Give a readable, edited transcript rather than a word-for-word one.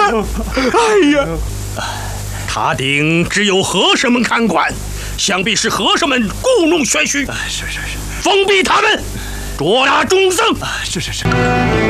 哎呀，塔顶只有和尚们看管，想必是和尚们故弄玄虚。 是， 封闭他们，捉拿众僧。 是。